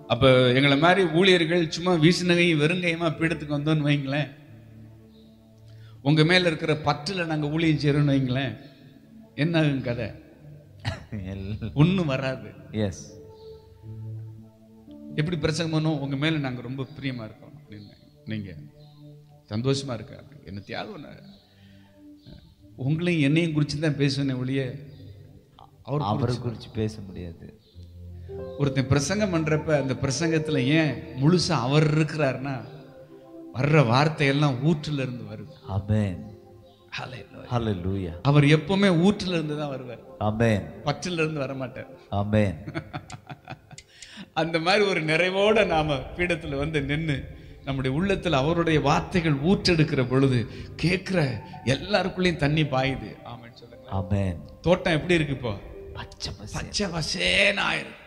அப்ப எங்களை மாதிரி ஊழியர்கள் சும்மா வீசினகையும் வெறுங்கையுமா பீடத்துக்கு வந்தோன்னு வைங்களேன், உங்க மேல இருக்கிற பற்றுல நாங்க ஊழியம் செய்யறோம்னு வைங்களேன், என்ன ஆகும் கதை? ஒண்ணும் வராது. எஸ், எப்படி பிரசங்கம் பண்ணும்? உங்க மேல நாங்க ரொம்ப பிரியமா இருக்கோம் அப்படின்னு நீங்க சந்தோஷமா இருக்க என்ன தியாகம். உங்களையும் என்னையும் குறிச்சு தான் பேசுவேன் ஒழிய அவரை குறிச்சு பேச முடியாது. ஒருத்தன் பிரசங்கம் பண்றப்ப அந்த பிரசங்கத்துல ஏன் முழுசா அவர் இருக்கிறாருன்னா, வர்ற வார்த்தையெல்லாம் ஊற்றுல இருந்து வருது. ஆமென், ஹல்லேலூயா. அவர் எப்பவுமே ஊற்றுல இருந்து தான் வருவார். ஆமென், பற்றில இருந்து வர மாட்டார். ஆமென். அந்த மாதிரி ஒரு நிறைவோட நாம பீடத்துல வந்து நின்று நம்முடைய உள்ளத்துல அவருடைய வார்த்தைகள் ஊற்றெடுக்கிற பொழுது கேட்கிற எல்லாருக்குள்ளேயும் தண்ணி பாயுது. ஆமென் சொல்லுங்க. ஆமென். தோட்டம் எப்படி இருக்கு இப்போ? பச்சை பசேன்னு ஆயிருக்கு.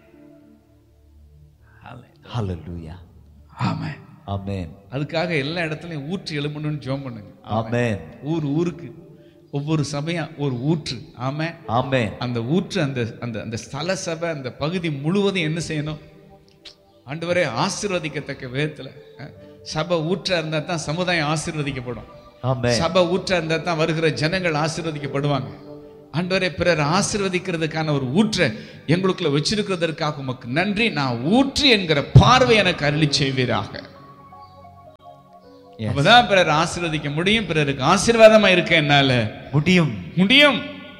ஹல்லேலூயா. ஆமென், ஆமென். அதுக்காக எல்லா இடத்துலயும் ஊற்று எழும்பணும்னு ஜெபம் பண்ணுங்க. ஆமென். ஊருக்கு ஒவ்வொரு சபையா ஒரு ஊற்று. ஆமென், ஆமென். அந்த ஊற்று அந்த அந்த அந்த ஸ்தல சபை அந்த பகுதி முழுவதும் என்ன செய்யணும்? ஆண்டவரே ஆசீர்வதிக்கத்தக்க விதத்துல சபை ஊற்றா இருந்தா தான் சமுதாயம் ஆசீர்வதிக்கப்படும். சபை ஊற்றா இருந்தா தான் வருகிற ஜனங்கள் ஆசீர்வதிக்கப்படுவாங்க. ஆண்டவரே, பிறர் ஆசீர்வதிக்கிறதுக்கான ஒரு ஊற்றை எங்களுக்குள்ள வச்சிருக்கிறதற்காக உமக்கு நன்றி. நான் ஊற்று என்கிற பார்வை எனக்கு அருளி செய்வீராக. அப்பதான் பிறர் ஆசீர்வதிக்க முடியும். பிறருக்கு ஆசீர்வாதமா இருக்க என்னால முடியும்.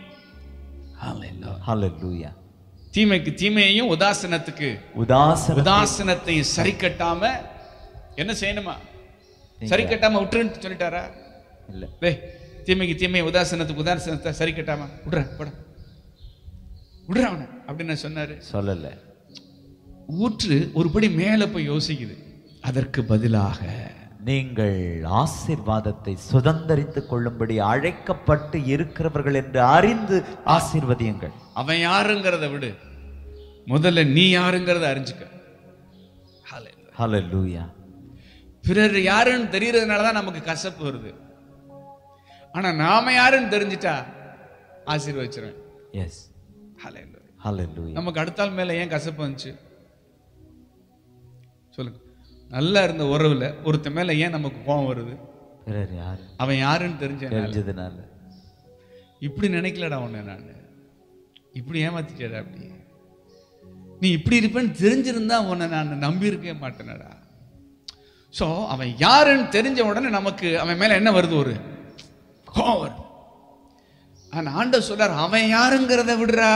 ஹல்லேலூயா. தீமைக்கு தீமையையும் உதாசனத்துக்கு உதாசனத்தையும் சரி கட்டாம என்ன செய்யணுமா? சரி கட்டாம விட்டுருன்னு சொல்லிட்டாரா? இல்ல, தீமைக்கு தீமையை உதாசனத்துக்கு உதாசனத்தை சரி கட்டாம விடுற அவனை அப்படின்னு சொன்னாரு. சொல்லல. ஊற்று ஒருபடி மேல போய் யோசிக்குது. அதற்கு பதிலாக நீங்கள் ஆசீர்வாதத்தை சுதந்தரித்துக் கொள்ளும்படி அழைக்கப்பட்டு இருக்கிறவர்கள் என்று அறிந்து ஆசீர்வதியுங்கள். அவன் யாருங்கிறத விடு, முதல்ல நீ யாருங்கிறத அறிஞ்சுக்க. ஹல்லேலூயா. பிறர் யாருன்னு தெரியறதுனாலதான் நமக்கு கசப்பு வருது. ஆனா நாம யாருன்னு தெரிஞ்சிட்டா ஆசீர்வதிச்சிருவேன். எஸ், ஹல்லேலூயா. நமக்கு அடுத்தால் மேல ஏன் கசப்பு வந்துச்சு சொல்லுங்க? நல்லா இருந்த உறவுல ஒருத்த மேல ஏன் நமக்கு கோபம் வருது? அவன் யாருன்னு தெரிஞ்சதுனால. இப்படி நினைக்கலடா உன்னை நான், இப்படி ஏமாத்திட்டா, அப்படி நீ இப்படி இருப்பேன்னு தெரிஞ்சிருந்தா உன்னை நான் நம்பி இருக்கவே மாட்டேனடா. சோ அவன் யாருன்னு தெரிஞ்ச உடனே நமக்கு அவன் மேல என்ன வருது? ஒரு கோபம் வருது. ஆனா ஆண்டவர் சொல்றார், அவன் யாருங்கிறத விடுறா,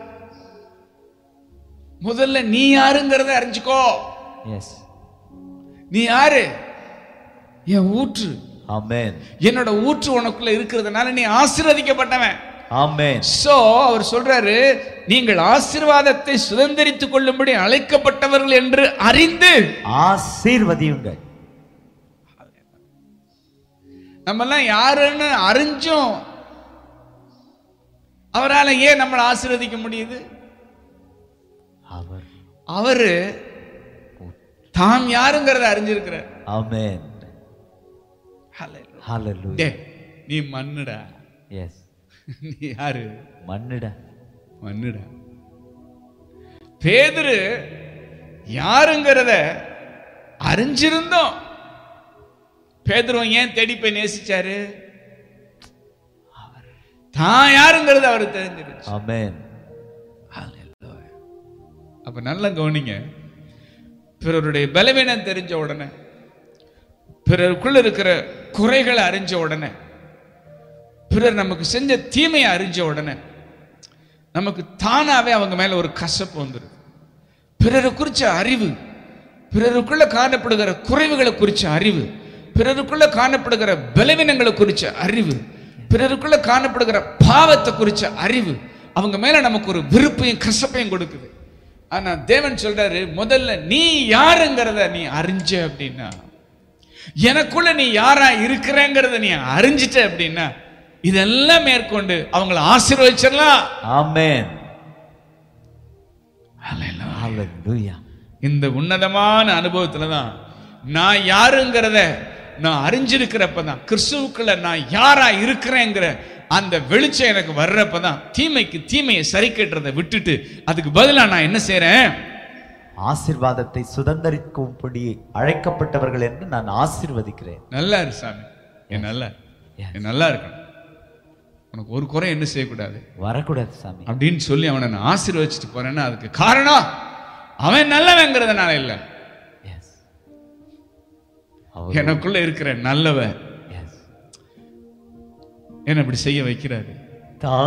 முதல்ல நீ யாருங்கிறத அறிஞ்சுக்கோ. எஸ், நீ யாரு? என் ஊற்று. ஆமென். என்னோட ஊற்று உனக்குள்ள இருக்கிறதுனால நீ ஆசீர்வதிக்கப்பட்டவன். ஆமென். சோ அவர் சொல்றாரு, நீங்கள் ஆசீர்வாதத்தை சுதந்தரித்துக் கொள்ளும்படி அழைக்கப்பட்டவர்கள் என்று அறிந்து ஆசீர்வதியுங்கள். நம்ம எல்லாம் யாருன்னு அறிஞ்சும் அவரால் ஏன் நம்மளை ஆசீர்வதிக்க முடியுது? அவரு தாம் யாருங்கிறத அறிஞ்சிருக்கிறார். ஆமென், ஹல்லேலூயா. நீ மண்ணுடா. எஸ், நீ யாரு? மண்ணுடா. பேதுரு யாருங்கிறத அறிஞ்சிருந்தோம். பேதுருவன் ஏன் தேடி போய் நேசிச்சாரு? தான் யாருங்கிறது அவருக்கு தெரிஞ்சிருச்சு. ஆமென், ஹல்லேலூயா. அப்ப நல்லா கவனிங்க. பிறருடைய பலவீனம் தெரிஞ்ச உடனே, பிறருக்குள்ள இருக்கிற குறைகளை அறிஞ்ச உடனே, பிறர் நமக்கு செஞ்ச தீமையை அறிஞ்ச உடனே நமக்கு தானாவே அவங்க மேல ஒரு கசப்பு வந்துடும். பிறரை குறிச்ச அறிவு, பிறருக்குள்ள காணப்படுகிற குறைவுகளை குறிச்ச அறிவு, பிறருக்குள்ள காணப்படுகிற பலவீனங்களை குறிச்ச அறிவு, பிறருக்குள்ள காணப்படுகிற பாவத்தை குறிச்ச அறிவு அவங்க மேல நமக்கு ஒரு விருப்பையும் கசப்பையும் கொடுக்குது. ஆனா தேவன் சொல்றாரு, முதல்ல நீ யாருங்கிறத நீ அறிஞ்ச அப்படின்னா, எனக்குள்ள நீ யாரா இருக்கிறேங்கிறத நீ அறிஞ்சிட்ட அப்படின்னா, இதெல்லாம் மேற்கொண்டு அவங்களை ஆசீர்வதிச்சிடலாம். ஆமென், ஹல்லேலூயா. இந்த உன்னதமான அனுபவத்துலதான் நான் யாருங்கிறத நான் அறிஞ்சிருக்கிறப்பதான், கிறிஸ்துவுக்குள்ள நான் யாரா இருக்கிறேங்கிற அந்த வெளிச்சம் எனக்கு வர்றப்பதான் தீமைக்கு தீமையை சரி கட்டுறதை விட்டுட்டு அதுக்கு பதிலா நான் என்ன செய்யறேன்? ஆசீர்வாதத்தை சுதந்தரிக்கும்படி அழைக்கப்பட்டவர்கள் என்று நான் ஆசீர்வதிக்கிறேன். நல்லா இரு சாமி, என் நல்லா இருக்கணும், உனக்கு ஒரு குறை என்ன செய்யக்கூடாது, வரக்கூடாது சாமி அப்படின்னு சொல்லி அவனை நான் ஆசீர்வதிச்சுட்டு போறேன்னா அதுக்கு காரணம் அவன் நல்லவங்கிறதுனால இல்ல, எனக்குள்ள இருக்கிற நல்லவன் என்ன இப்படி செய்ய வைக்கிறாரு.